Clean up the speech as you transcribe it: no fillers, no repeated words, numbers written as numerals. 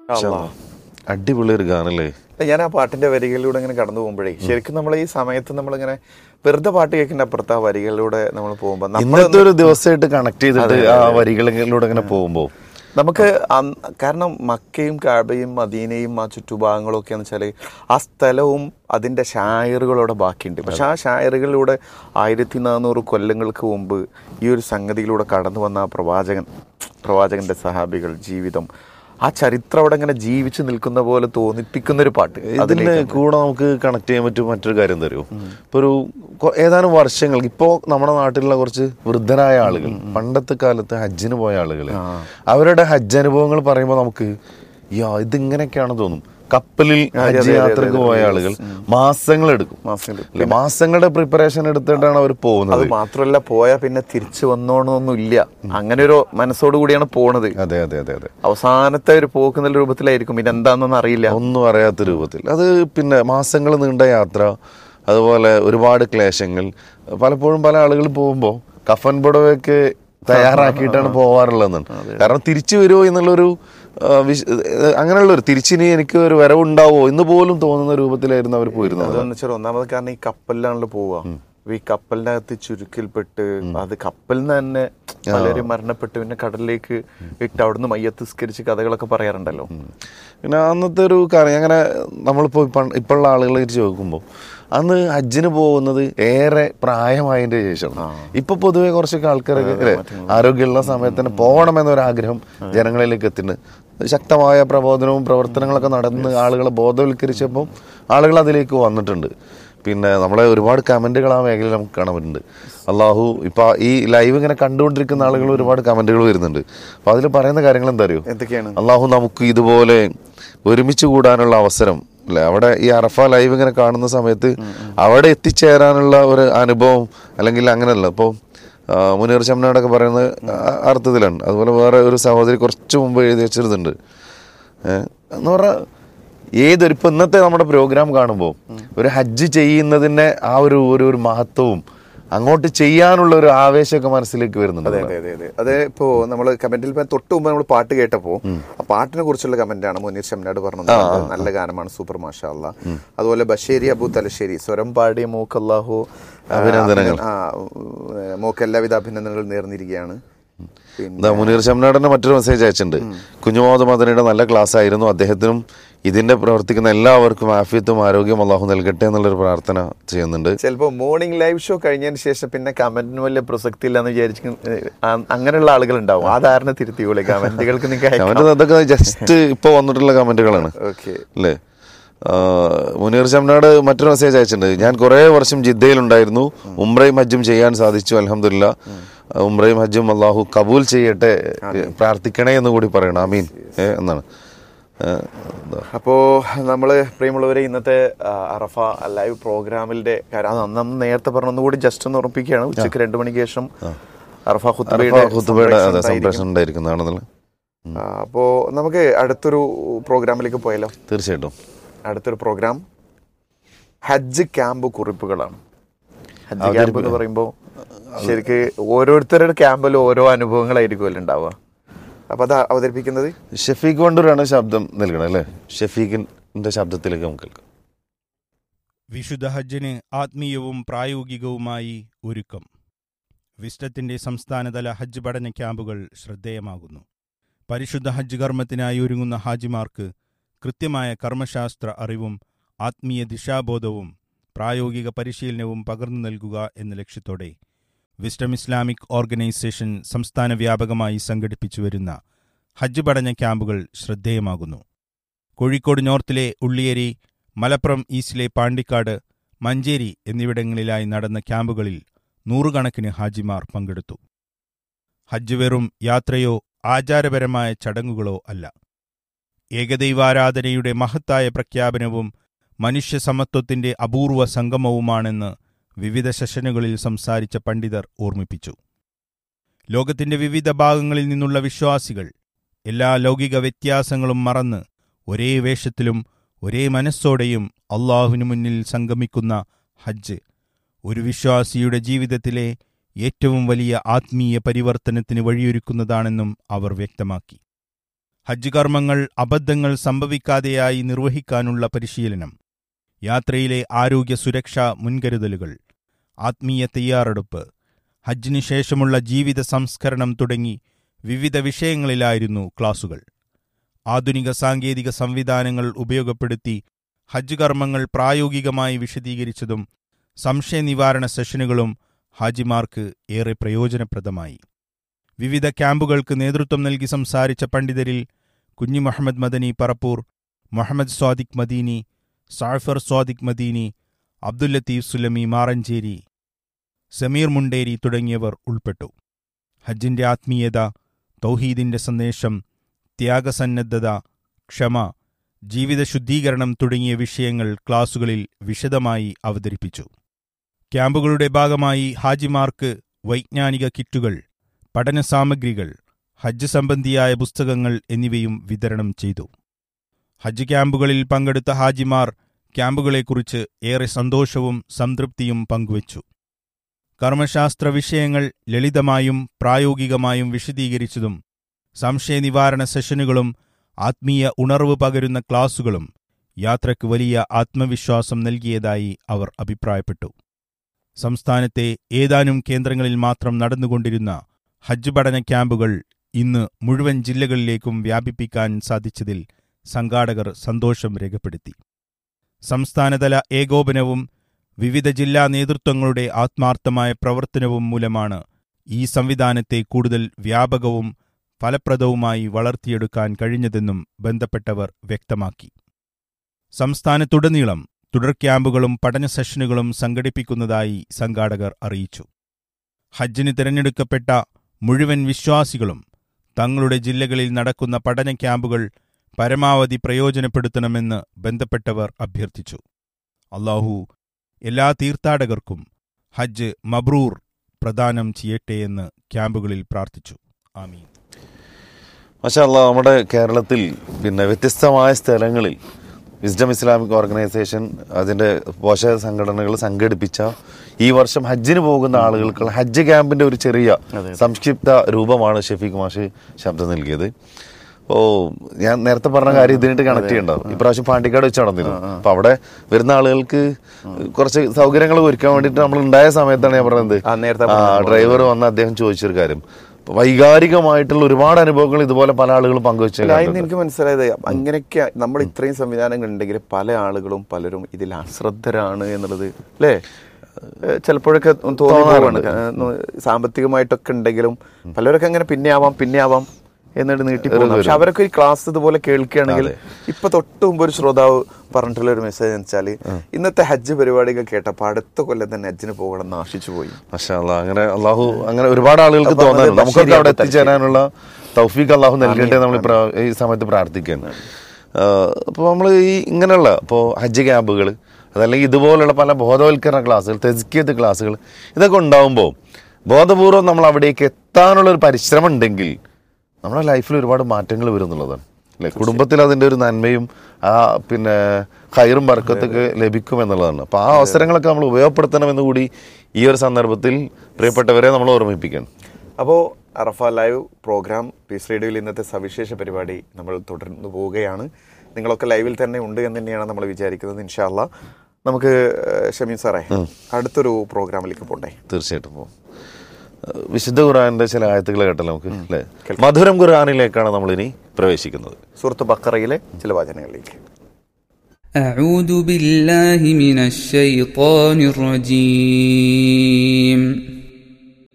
അല്ലാ. അടിപൊളി ഒരു ഗാനല്ലേ. ഞാൻ ആ പാട്ടിന്റെ വരികളിലൂടെ ഇങ്ങനെ കടന്നു പോകുമ്പോഴേ ശരിക്കും നമ്മൾ ഈ സമയത്ത് നമ്മളിങ്ങനെ വെറുതെ പാട്ട് കേൾക്കുന്ന അപ്പുറത്ത് ആ വരികളിലൂടെ നമ്മൾ പോകുമ്പോൾ ഇന്നത്തെ ഒരു ദിവസമായിട്ട് കണക്ട് ചെയ്തിട്ട് ആ വരികളിലൂടെ ഇങ്ങനെ പോകുമ്പോ നമുക്ക് കാരണം മക്കയും കാബയും മദീനയും ആ ചുറ്റുഭാഗങ്ങളും ഒക്കെ എന്ന് വെച്ചാൽ ആ സ്ഥലവും അതിൻ്റെ ഷായറുകളോടെ ബാക്കിയുണ്ട്. പക്ഷെ ആ ഷായറുകളിലൂടെ 1400 കൊല്ലങ്ങൾക്ക് മുമ്പ് ഈ ഒരു സംഗതിയിലൂടെ കടന്നു വന്ന ആ പ്രവാചകന്റെ സഹാബികൾ ജീവിതം, ആ ചരിത്രം അവിടെ ഇങ്ങനെ ജീവിച്ചു നിൽക്കുന്ന പോലെ തോന്നിപ്പിക്കുന്ന ഒരു പാട്ട്. അതിന് കൂടെ നമുക്ക് കണക്ട് ചെയ്യാൻ പറ്റും മറ്റൊരു കാര്യം തരുമോ? ഇപ്പൊ ഒരു ഏതാനും വർഷങ്ങൾക്ക് ഇപ്പോൾ നമ്മുടെ നാട്ടിലുള്ള കുറച്ച് വൃദ്ധരായ ആളുകൾ, പണ്ടത്തെ കാലത്ത് ഹജ്ജിന് പോയ ആളുകൾ, അവരുടെ ഹജ്ജ് അനുഭവങ്ങൾ പറയുമ്പോൾ നമുക്ക് ഇതിങ്ങനെയൊക്കെയാണ് തോന്നും. കപ്പലിൽ ഹജ്ജ് യാത്രക്ക് പോയ ആളുകൾ മാസങ്ങളെടുക്കും. മാസങ്ങളുടെ പ്രിപ്പറേഷൻ എടുത്തിട്ടാണ് അവർ പോകുന്നത്. അത് മാത്രമല്ല, പോയാൽ പിന്നെ തിരിച്ചു വന്നോണമെന്നൊന്നുമില്ല, അങ്ങനെ ഒരു മനസ്സോടു കൂടിയാണ് പോണത്. അതെ അതെ അതെ അതെ. അവസാനത്തെ ഒരു പോക്കുന്ന രൂപത്തിലായിരിക്കും, പിന്നെ എന്താണെന്നൊന്നും അറിയില്ല, ഒന്നും അറിയാത്ത രൂപത്തിൽ. അത് പിന്നെ മാസങ്ങൾ നീണ്ട യാത്ര, അതുപോലെ ഒരുപാട് ക്ലേശങ്ങൾ. പലപ്പോഴും പല ആളുകൾ പോകുമ്പോൾ കഫൻ പുടവയൊക്കെ തയ്യാറാക്കിയിട്ടാണ് പോവാറുള്ളതെന്നാണ്. കാരണം തിരിച്ചു വരുമോ എന്നുള്ളൊരു അങ്ങനെയുള്ളൊരു തിരിച്ചിനി എനിക്ക് ഒരു വരവുണ്ടാവോ എന്ന് പോലും തോന്നുന്ന രൂപത്തിലായിരുന്നു അവർ പോയിരുന്നത്. അതെന്ന് വെച്ചാൽ ഒന്നാമത് കാരണം ഈ കപ്പലിലാണല്ലോ പോവുക. ഈ കപ്പലിനകത്ത് ചുരുക്കിൽപ്പെട്ട് അത് കപ്പലിൽ നിന്ന് തന്നെ പലരും മരണപ്പെട്ട് പിന്നെ കടലിലേക്ക് ഇട്ട് അവിടുന്ന് മയ്യത്തിസ്കരിച്ച് കഥകളൊക്കെ പറയാറുണ്ടല്ലോ. പിന്നെ അന്നത്തെ ഒരു കാര്യം അങ്ങനെ നമ്മളിപ്പോൾ ഇപ്പോഴുള്ള ആളുകളെ ചോദിക്കുമ്പോൾ അന്ന് ഹജ്ജിന് പോകുന്നത് ഏറെ പ്രായമായതിന്റെ ശേഷമാണ്. ഇപ്പൊ പൊതുവെ കുറച്ചൊക്കെ ആൾക്കാരൊക്കെ ആരോഗ്യമുള്ള സമയത്ത് തന്നെ പോകണമെന്നൊരാഗ്രഹം ജനങ്ങളിലേക്ക് എത്തുന്നുണ്ട്. ശക്തമായ പ്രബോധനവും പ്രവർത്തനങ്ങളൊക്കെ നടന്ന് ആളുകളെ ബോധവൽക്കരിച്ചപ്പോൾ ആളുകൾ അതിലേക്ക് വന്നിട്ടുണ്ട്. പിന്നെ നമ്മളെ ഒരുപാട് കമന്റുകൾ ആ മേഖലയിൽ നമുക്ക് കാണാൻ പറ്റുന്നുണ്ട്. അള്ളാഹു ഇപ്പൊ ഈ ലൈവ് ഇങ്ങനെ കണ്ടുകൊണ്ടിരിക്കുന്ന ആളുകൾ ഒരുപാട് കമന്റുകൾ വരുന്നുണ്ട്. അപ്പൊ അതിൽ പറയുന്ന കാര്യങ്ങൾ എന്താ അറിയോ? എന്തൊക്കെയാണ്? അള്ളാഹു നമുക്ക് ഇതുപോലെ ഒരുമിച്ച് കൂടാനുള്ള അവസരം അല്ലെ, അവിടെ ഈ അറഫ ലൈവ് ഇങ്ങനെ കാണുന്ന സമയത്ത് അവിടെ എത്തിച്ചേരാനുള്ള ഒരു അനുഭവം അല്ലെങ്കിൽ അങ്ങനെയല്ല. ഇപ്പോൾ മുനീർ ചമ്മനാടൊക്കെ പറയുന്നത് അർത്ഥത്തിലാണ്. അതുപോലെ വേറെ ഒരു സഹോദരി കുറച്ച് മുമ്പ് എഴുതി വെച്ചിരുന്നുണ്ട്. എന്ന് പറഞ്ഞാൽ ഇപ്പൊ ഇന്നത്തെ നമ്മുടെ പ്രോഗ്രാം കാണുമ്പോൾ ഒരു ഹജ്ജ് ചെയ്യുന്നതിന്റെ ആ ഒരു മഹത്വവും അങ്ങോട്ട് ചെയ്യാനുള്ള ഒരു ആവേശമൊക്കെ മനസ്സിലേക്ക് വരുന്നുണ്ട്. അതെ അതെ അതെ. അത് ഇപ്പോ നമ്മള് കമന്റിൽ തൊട്ട് മുമ്പ് നമ്മൾ പാട്ട് കേട്ടപ്പോ ആ പാട്ടിനെ കുറിച്ചുള്ള കമന്റാണ് മുനീർ ഷംനാട് പറഞ്ഞത്. നല്ല ഗാനമാണ്, സൂപ്പർ, മാഷാ അല്ലാ. അതുപോലെ ബഷേരി അബു തലശ്ശേരി സ്വരം പാടിയ മോക്ക് അല്ലാഹു അഭിനന്ദനങ്ങൾ, മോക്ക് എല്ലാവിധ അഭിനന്ദനങ്ങൾ നേർന്നിരിക്കുകയാണ്. മുനീർ ഷംനാടിന്റെ മറ്റൊരു മെസ്സേജ് അയച്ചിട്ടുണ്ട്. കുഞ്ഞുമുഹമ്മദ് മദനിയുടെ നല്ല ക്ലാസ് ആയിരുന്നു. അദ്ദേഹത്തിനും ഇതിന്റെ പ്രവർത്തിക്കുന്ന എല്ലാവർക്കും ആഫിയത്തും ആരോഗ്യം അല്ലാഹു നൽകട്ടെ എന്നുള്ളൊരു പ്രാർത്ഥന ചെയ്യുന്നുണ്ട്. ചിലപ്പോൾ മോർണിംഗ് ലൈവ് ഷോ കഴിഞ്ഞതിന് ശേഷം പിന്നെ കമന്റിന് വലിയ പ്രസക്തി ഇല്ലാന്ന് വിചാരിച്ചു അങ്ങനെയുള്ള ആളുകൾ ഉണ്ടാവും. ആ ധാരണ തിരുത്തിയോളെ. കമന്റുകൾക്ക് അതൊക്കെ ജസ്റ്റ് ഇപ്പൊ വന്നിട്ടുള്ള കമന്റുകളാണ്. ഓക്കെ അല്ലേ? മുനീർ ചമ്മനാട് മറ്റൊരു മെസ്സേജ് അയച്ചിട്ടുണ്ട്. ഞാൻ കുറെ വർഷം ജിദ്ദയിലുണ്ടായിരുന്നു. ഉംറയും ഹജ്ജും ചെയ്യാൻ സാധിച്ചു, അൽഹംദുലില്ലാ. ഉംറയും ഹജ്ജും അള്ളാഹു കബൂൽ ചെയ്യട്ടെ, പ്രാർത്ഥിക്കണേ എന്ന് കൂടി പറയണം. ആമീൻ എന്നാണ്. അപ്പോ നമ്മള് പ്രിയമുള്ളവരെ ഇന്നത്തെ അറഫ ലൈവ് പ്രോഗ്രാമിന്റെ കാര്യം അന്ന് നേരത്തെ പറഞ്ഞൊന്നുകൂടി ജസ്റ്റ് ഒന്ന് ഉറപ്പിക്കുകയാണ്. ഉച്ചക്ക് 2 മണിക്ക് ശേഷം അറഫ ഖുത്ബയുടെ സംപ്രേഷണം ഉണ്ടായിരിക്കുന്നതാണെന്നുള്ള. അപ്പോ നമുക്ക് അടുത്തൊരു പ്രോഗ്രാമിലേക്ക് പോയാലോ? തീർച്ചയായിട്ടും. അടുത്തൊരു പ്രോഗ്രാം ഹജ്ജ് ക്യാമ്പ് കുറിപ്പുകളാണ്. ഹജ്ജ് ക്യാമ്പ് എന്ന് പറയുമ്പോൾ ശരിക്ക് ഓരോരുത്തരുടെ ക്യാമ്പിലും ഓരോ അനുഭവങ്ങളായിരിക്കുമല്ലോ ഉണ്ടാവുക. അപ്പൊ അത് അവതരിപ്പിക്കുന്നത് ഷഫീഖ് വണ്ടൂരാണ് ശബ്ദം നൽകണം അല്ലേ? ഷഫീഖിന്റെ ശബ്ദത്തിലേക്ക് നമുക്ക് കേൾക്കാം. വിശുദ്ധ ഹജ്ജിന് ആത്മീയവും പ്രായോഗികവുമായി ഒരുക്കം. വിസ്ഡത്തിന്റെ സംസ്ഥാനതല ഹജ്ജ് പഠന ക്യാമ്പുകൾ ശ്രദ്ധേയമാകുന്നു. പരിശുദ്ധ ഹജ്ജ് കർമ്മത്തിനായി ഒരുങ്ങുന്ന ഹാജിമാർക്ക് കൃത്യമായ കർമ്മശാസ്ത്ര അറിവും ആത്മീയ ദിശാബോധവും പ്രായോഗിക പരിശീലനവും പകർന്നു നൽകുക എന്ന ലക്ഷ്യത്തോടെ വിസ്ഡം ഇസ്ലാമിക് ഓർഗനൈസേഷൻ സംസ്ഥാന വ്യാപകമായി സംഘടിപ്പിച്ചു വരുന്ന ഹജ്ജ് പഠന ക്യാമ്പുകൾ ശ്രദ്ധേയമാകുന്നു. കോഴിക്കോട് നോർത്തിലെ ഉള്ളിയേരി, മലപ്പുറം ഈസ്റ്റിലെ പാണ്ടിക്കാട്, മഞ്ചേരി എന്നിവിടങ്ങളിലായി നടന്ന ക്യാമ്പുകളിൽ 100 കണക്കിന് ഹാജിമാർ പങ്കെടുത്തു. ഹജ്ജ് വെറും യാത്രയോ ആചാരപരമായ ചടങ്ങുകളോ അല്ല. ഏകദൈവാരാധനയുടെ മഹത്തായ പ്രഖ്യാപനവും മനുഷ്യസമത്വത്തിന്റെ അപൂർവ സംഗമവുമാണെന്ന് വിവിധ സെഷനുകളിൽ സംസാരിച്ച പണ്ഡിതർ ഓർമ്മിപ്പിച്ചു. ലോകത്തിന്റെ വിവിധ ഭാഗങ്ങളിൽ നിന്നുള്ള വിശ്വാസികൾ എല്ലാ ലൗകിക വ്യത്യാസങ്ങളും മറന്ന് ഒരേ വേഷത്തിലും ഒരേ മനസ്സോടെയും അള്ളാഹുവിനു മുന്നിൽ സംഗമിക്കുന്ന ഹജ്ജ് ഒരു വിശ്വാസിയുടെ ജീവിതത്തിലെ ഏറ്റവും വലിയ ആത്മീയ പരിവർത്തനത്തിന് വഴിയൊരുക്കുന്നതാണെന്നും അവർ വ്യക്തമാക്കി. ഹജ്ജ് കർമ്മങ്ങൾ അബദ്ധങ്ങൾ സംഭവിക്കാതെയായി നിർവഹിക്കാനുള്ള പരിശീലനം, യാത്രയിലെ ആരോഗ്യ സുരക്ഷാ മുൻകരുതലുകൾ, ആത്മീയ തയ്യാറെടുപ്പ്, ഹജ്ജിന് ശേഷമുള്ള ജീവിത സംസ്കരണം തുടങ്ങി വിവിധ വിഷയങ്ങളിലായിരുന്നു ക്ലാസുകൾ. ആധുനിക സാങ്കേതിക സംവിധാനങ്ങൾ ഉപയോഗപ്പെടുത്തി ഹജ്ജ് കർമ്മങ്ങൾ പ്രായോഗികമായി വിശദീകരിച്ചതും സംശയനിവാരണ സെഷനുകളും ഹാജിമാർക്ക് ഏറെ പ്രയോജനപ്രദമായി. വിവിധ ക്യാമ്പുകൾക്ക് നേതൃത്വം നൽകി സംസാരിച്ച പണ്ഡിതരിൽ കുഞ്ഞി മുഹമ്മദ് മദനി പറപ്പൂർ, മുഹമ്മദ് സ്വാദിഖ് മദീനി, സാഫർ സ്വാദിഖ് മദീനി, അബ്ദുൽ ലത്തീഫ് സുലമി മാറഞ്ചേരി, സമീർ മുണ്ടേരി തുടങ്ങിയവർ ഉൾപ്പെട്ടു. ഹജ്ജിന്റെ ആത്മീയത, തൗഹീദിന്റെ സന്ദേശം, ത്യാഗസന്നദ്ധത, ക്ഷമ, ജീവിത ശുദ്ധീകരണം തുടങ്ങിയ വിഷയങ്ങൾ ക്ലാസുകളിൽ വിശദമായി അവതരിപ്പിച്ചു. ക്യാമ്പുകളുടെ ഭാഗമായി ഹാജിമാർക്ക് വൈജ്ഞാനിക കിറ്റുകൾ, പഠനസാമഗ്രികൾ, ഹജ്ജ് സംബന്ധിയായ പുസ്തകങ്ങൾ എന്നിവയും വിതരണം ചെയ്തു. ഹജ്ജ് ക്യാമ്പുകളിൽ പങ്കെടുത്ത ഹാജിമാർ ക്യാമ്പുകളെക്കുറിച്ച് ഏറെ സന്തോഷവും സംതൃപ്തിയും പങ്കുവച്ചു. കർമ്മശാസ്ത്ര വിഷയങ്ങൾ ലളിതമായും പ്രായോഗികമായും വിശദീകരിച്ചതും സംശയനിവാരണ സെഷനുകളും ആത്മീയ ഉണർവ് പകരുന്ന ക്ലാസുകളും യാത്രയ്ക്ക് വലിയ ആത്മവിശ്വാസം നൽകിയതായി അവർ അഭിപ്രായപ്പെട്ടു. സംസ്ഥാനത്തെ ഏതാനും കേന്ദ്രങ്ങളിൽ മാത്രം നടന്നുകൊണ്ടിരുന്ന ഹജ്ജ് പഠന ക്യാമ്പുകൾ ഇന്ന് മുഴുവൻ ജില്ലകളിലേക്കും വ്യാപിപ്പിക്കാൻ സാധിച്ചതിൽ സംഘാടകർ സന്തോഷം രേഖപ്പെടുത്തി. സംസ്ഥാനതല ഏകോപനവും വിവിധ ജില്ലാ നേതൃത്വങ്ങളുടെ ആത്മാർത്ഥമായ പ്രവർത്തനവും മൂലമാണ് ഈ സംവിധാനത്തെ കൂടുതൽ വ്യാപകവും ഫലപ്രദവുമായി വളർത്തിയെടുക്കാൻ കഴിഞ്ഞതെന്നും ബന്ധപ്പെട്ടവർ വ്യക്തമാക്കി. സംസ്ഥാനത്തുടനീളം തുടർ ക്യാമ്പുകളും പഠന സെഷനുകളും സംഘടിപ്പിക്കുന്നതായി സംഘാടകർ അറിയിച്ചു. ഹജ്ജിന് തിരഞ്ഞെടുക്കപ്പെട്ട മുഴുവൻ വിശ്വാസികളും തങ്ങളുടെ ജില്ലകളിൽ നടക്കുന്ന പഠന ക്യാമ്പുകൾ പരമാവധി പ്രയോജനപ്പെടുത്തണമെന്ന് ബന്ധപ്പെട്ടവർ അഭ്യർത്ഥിച്ചു. അല്ലാഹു എല്ലാ തീർത്ഥാടകർക്കും ഹജ്ജ് മബ്രൂർ പ്രദാനം ചെയ്യട്ടെയെന്ന് ക്യാമ്പുകളിൽ പ്രാർത്ഥിച്ചു. ആമീൻ. മാഷാ അല്ലാഹ്, നമ്മുടെ കേരളത്തിൽ വ്യത്യസ്തമായ സ്ഥലങ്ങളിൽ വിസ്ഡം ഇസ്ലാമിക് ഓർഗനൈസേഷൻ അതിൻ്റെ പോഷക സംഘടനകൾ സംഘടിപ്പിച്ച ഈ വർഷം ഹജ്ജിന് പോകുന്ന ആളുകൾക്കുള്ള ഹജ്ജ് ക്യാമ്പിൻ്റെ ഒരു ചെറിയ സംക്ഷിപ്ത രൂപമാണ് ഷെഫീഖ് മാഷ് ശബ്ദം നൽകിയത്. ഞാൻ നേരത്തെ പറഞ്ഞ കാര്യം ഇതിനായിട്ട് കണക്ട് ചെയ്യണ്ടാവും. ഇപ്രാവശ്യം പാണ്ടിക്കാട് വെച്ച് നടന്നിരുന്നു. അപ്പൊ അവിടെ വരുന്ന ആളുകൾക്ക് കുറച്ച് സൗകര്യങ്ങൾ ഒരുക്കാൻ വേണ്ടിയിട്ട് നമ്മൾ ഉണ്ടായ സമയത്താണ് ഞാൻ പറഞ്ഞത്, ഡ്രൈവർ വന്ന് അദ്ദേഹം ചോദിച്ചൊരു കാര്യം, വൈകാരികമായിട്ടുള്ള ഒരുപാട് അനുഭവങ്ങൾ ഇതുപോലെ പല ആളുകളും പങ്കുവെച്ചു. എനിക്ക് മനസ്സിലായത് അങ്ങനെയൊക്കെ നമ്മൾ ഇത്രയും സംവിധാനങ്ങൾ ഉണ്ടെങ്കിൽ പല ആളുകളും പലരും ഇതിൽ അശ്രദ്ധരാണ് എന്നുള്ളത് അല്ലേ ചിലപ്പോഴൊക്കെ തോന്നാറുണ്ട്. സാമ്പത്തികമായിട്ടൊക്കെ ഉണ്ടെങ്കിലും പലരൊക്കെ അങ്ങനെ പിന്നെ ആവാം എന്നിട്ട് നീട്ടിപ്പോകും. പക്ഷെ അവരൊക്കെ ഈ ക്ലാസ് ഇതുപോലെ കേൾക്കുകയാണെങ്കിൽ, ഇപ്പൊ തൊട്ട് മുമ്പ് ഒരു ശ്രോതാവ് പറഞ്ഞിട്ടുള്ള ഒരു മെസ്സേജ് എന്ന് വെച്ചാൽ, ഇന്നത്തെ ഹജ്ജ് പരിപാടികൾ കേട്ടപ്പോൾ അടുത്ത കൊല്ലം തന്നെ ഹജ്ജിന് പോകണം എന്ന് ആശിച്ചു പോയി. അങ്ങനെ അള്ളാഹു അങ്ങനെ ഒരുപാട് ആളുകൾക്ക് തോന്നാറുണ്ട്. നമുക്കൊക്കെ അവിടെ എത്തിച്ചേരാനുള്ള തൗഫീഖ് അള്ളാഹു നൽകട്ടെ നമ്മൾ ഈ സമയത്ത് പ്രാർത്ഥിക്കുന്നത്. അപ്പോൾ നമ്മൾ ഈ ഇങ്ങനെയുള്ള ഇപ്പോൾ ഹജ്ജ് ക്യാമ്പുകൾ അതല്ലെങ്കിൽ ഇതുപോലുള്ള പല ബോധവൽക്കരണ ക്ലാസ്സുകൾ, തെസ്കിയത്ത് ക്ലാസ്സുകൾ ഇതൊക്കെ ഉണ്ടാകുമ്പോൾ ബോധപൂർവം നമ്മൾ അവിടേക്ക് എത്താനുള്ളൊരു പരിശ്രമം ഉണ്ടെങ്കിൽ നമ്മുടെ ലൈഫിൽ ഒരുപാട് മാറ്റങ്ങൾ വരും എന്നുള്ളതാണ് അല്ലേ. കുടുംബത്തിൽ അതിൻ്റെ ഒരു നന്മയും ഖൈറും ബർക്കത്തൊക്കെ ലഭിക്കും എന്നുള്ളതാണ്. അപ്പോൾ ആ അവസരങ്ങളൊക്കെ നമ്മൾ ഉപയോഗപ്പെടുത്തണമെന്ന് കൂടി ഈ ഒരു സന്ദർഭത്തിൽ പ്രിയപ്പെട്ടവരെ നമ്മൾ ഓർമ്മിപ്പിക്കണം. അപ്പോൾ അറഫ ലൈവ് പ്രോഗ്രാം പീസ് റേഡിയോയിൽ ഇന്നത്തെ സവിശേഷ പരിപാടി നമ്മൾ തുടർന്നു പോവുകയാണ്. നിങ്ങളൊക്കെ ലൈവിൽ തന്നെ ഉണ്ട് എന്ന് തന്നെയാണ് നമ്മൾ വിചാരിക്കുന്നത്. ഇൻഷാ അല്ലാഹ് നമുക്ക് ഷമീം സാറേ അടുത്തൊരു പ്രോഗ്രാമിലേക്ക് പോകണ്ടേ? തീർച്ചയായിട്ടും പോകും. വിശുദ്ധ ഖുർആനിന്റെ ചില ആയത്തുകൾ കേട്ടല്ലോ നമുക്ക് അല്ലേ. മധുരം ഖുർആനിലേക്കാണ് നമ്മൾ ഇനി പ്രവേശിക്കുന്നത്. സൂറത്ത് ബഖറയിലെ ചില വചനങ്ങളിലേക്ക്. أعوذ بالله من الشيطان الرجيم